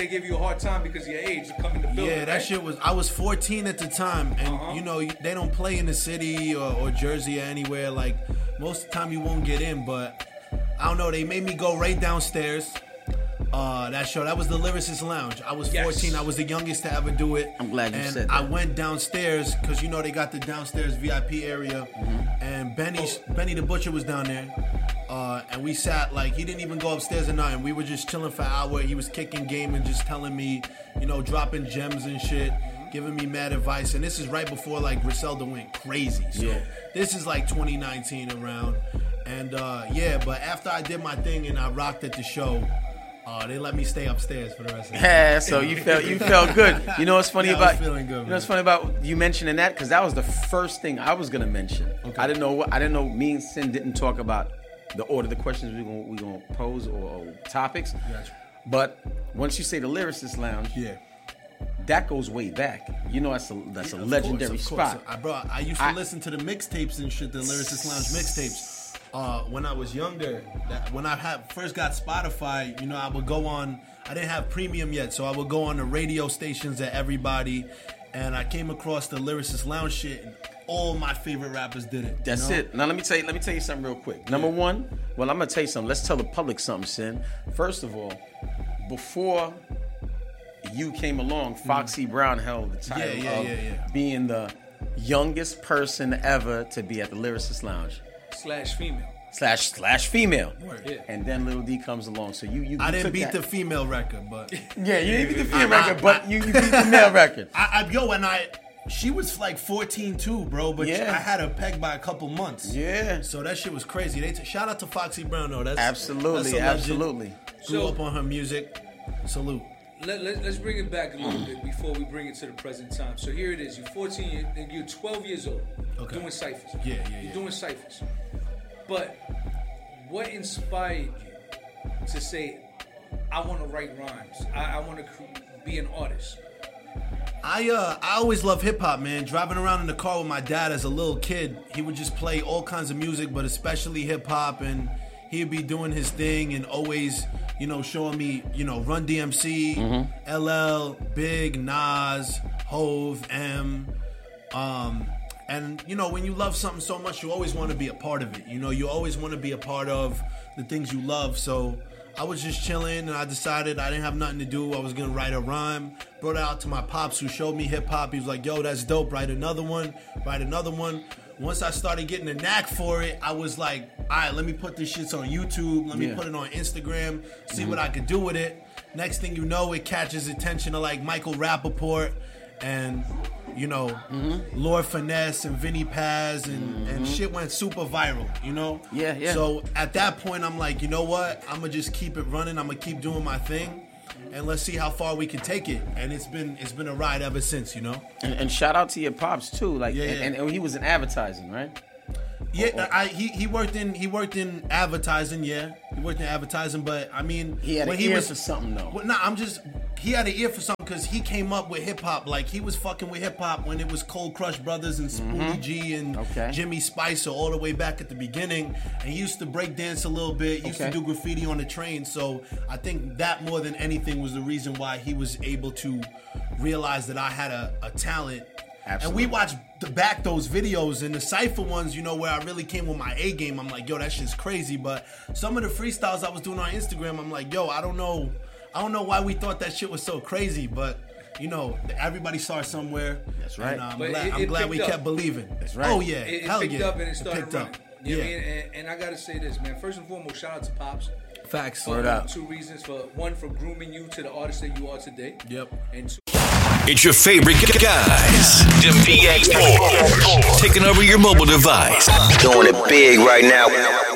they give you a hard time because of your age to come in the building. Yeah, that shit was. I was 14 at the time, and you know they don't play in the city or Jersey or anywhere. Like most of the time, you won't get in. But I don't know. They made me go right downstairs. That show, that was the Lyricist Lounge. I was 14. I was the youngest to ever do it. I'm glad you said that. I went downstairs because, you know, they got the downstairs VIP area. And Benny the Butcher was down there. And we sat, like, he didn't even go upstairs or nothing. We were just chilling for an hour. He was kicking game and just telling me, you know, dropping gems and shit, giving me mad advice. And this is right before, like, Griselda went crazy. So this is, like, 2019 around. And, but after I did my thing and I rocked at the show, they let me stay upstairs for the rest of the day. So you felt good. You know what's funny about? I was feeling good, you know what's funny about you mentioning that? Because that was the first thing I was gonna mention. Okay. I didn't know. Me and Sin didn't talk about the order of the questions we gonna pose or topics. Gotcha. But once you say the Lyricist Lounge, that goes way back. You know, that's a legendary spot. I used to listen to the mixtapes and shit, the Lyricist Lounge mixtapes. When I was younger, when I first got Spotify, you know, I would go on. I didn't have premium yet, so I would go on the radio stations at everybody, and I came across the Lyricist Lounge shit. And all my favorite rappers did it. That's it. Now let me tell you something real quick. Number one, I'm gonna tell you something. Let's tell the public something, Sin. First of all, before you came along, Foxy Brown held the title of being the youngest person ever to be at the Lyricist Lounge. /female. /female. Yeah. And then Lil D comes along. So you I didn't beat the female record, but you didn't beat the female record, but you beat the male record. She was like 14 too, bro, but I had her pegged by a couple months. Yeah. So that shit was crazy. Shout out to Foxy Brown though. That's absolutely. Grew up on her music. Salute. Let's bring it back a little bit before we bring it to the present time. So here it is. You're 14. You're 12 years old. Okay. Doing ciphers. You're doing ciphers. But what inspired you to say, I want to write rhymes. I want to be an artist? I always loved hip hop, man. Driving around in the car with my dad as a little kid, he would just play all kinds of music, but especially hip hop, and he'd be doing his thing and always, you know, showing me, you know, Run DMC, LL, Big, Nas, Hove, M. And, you know, when you love something so much, you always want to be a part of it. You know, you always want to be a part of the things you love. So I was just chilling, and I decided I didn't have nothing to do. I was going to write a rhyme. Brought it out to my pops, who showed me hip-hop. He was like, yo, that's dope. Write another one. Once I started getting a knack for it, I was like, all right, let me put this shit on YouTube. Let me put it on Instagram, see what I could do with it. Next thing you know, it catches attention of like Michael Rappaport and, you know, Lord Finesse and Vinny Paz and shit went super viral, you know? Yeah. So at that point, I'm like, you know what? I'm going to just keep it running. I'm going to keep doing my thing. And let's see how far we can take it. And it's been a ride ever since, you know? And shout out to your pops, too. Like, And he was in advertising, right? Yeah, he worked in advertising. Yeah, he worked in advertising, but I mean, he had an ear for something though. Well, he had an ear for something because he came up with hip hop. Like he was fucking with hip hop when it was Cold Crush Brothers and Spoonie G and Jimmy Spicer all the way back at the beginning. And he used to break dance a little bit. Used to do graffiti on the train. So I think that more than anything was the reason why he was able to realize that I had a talent. Absolutely. And we watched back those videos and the cypher ones, you know, where I really came with my A game. I'm like, yo, that shit's crazy. But some of the freestyles I was doing on Instagram, I'm like, yo, I don't know why we thought that shit was so crazy, but you know, everybody starts somewhere. That's right. And I'm glad we kept believing. That's right. Oh yeah, it hell picked yeah. up and it started picked running. up. You know what I mean? And I gotta say this, man. First and foremost, shout out to Pops. Facts. For 2 reasons. One, for grooming you to the artist that you are today. Yep. And 2, it's your favorite guys, the PX4, taking over your mobile device. Doing it big right now.